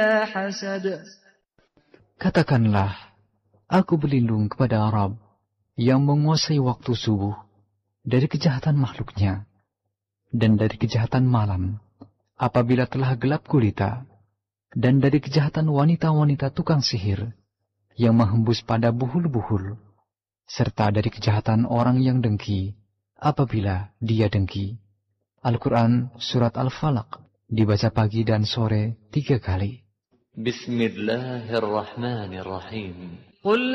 حسد. Katakanlah, aku berlindung kepada Rabb yang menguasai waktu subuh dari kejahatan makhluknya dan dari kejahatan malam apabila telah gelap gulita, dan dari kejahatan wanita-wanita tukang sihir yang menghembus pada buhul-buhul, serta dari kejahatan orang yang dengki apabila dia dengki. Al-Quran Surat Al-Falaq dibaca pagi dan sore 3 kali. Bismillahirrahmanirrahim.